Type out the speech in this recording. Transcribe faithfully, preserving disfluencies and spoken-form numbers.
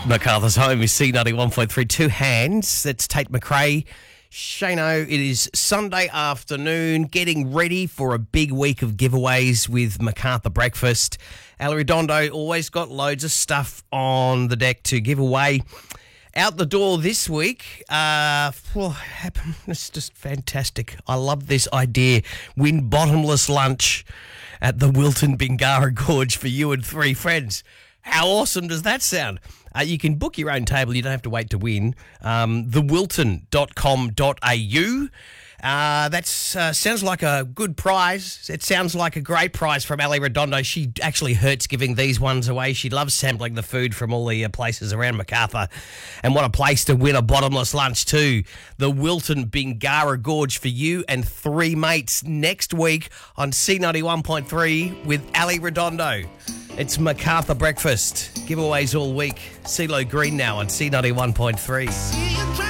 MacArthur's home is C ninety-one point three. Two hands. That's Tate McRae. Shano, it is Sunday afternoon, getting ready for a big week of giveaways with MacArthur Breakfast. Ali Redondo always got loads of stuff on the deck to give away. Out the door this week, uh, oh, it's just fantastic. I love this idea. Win bottomless lunch at the Wilton Bingara Gorge for you and three friends. How awesome does that sound? Uh, you can book your own table. You don't have to wait to win. Um, the wilton dot com dot a u. Uh, that uh, sounds like a good prize. It sounds like a great prize from Ali Redondo. She actually hurts giving these ones away. She loves sampling the food from all the uh, places around MacArthur. And what a place to win a bottomless lunch too. The Wilton Bingara Gorge for you and three mates next week on C ninety-one point three with Ali Redondo. It's MacArthur Breakfast. Giveaways all week. CeeLo Green now on C ninety-one point three.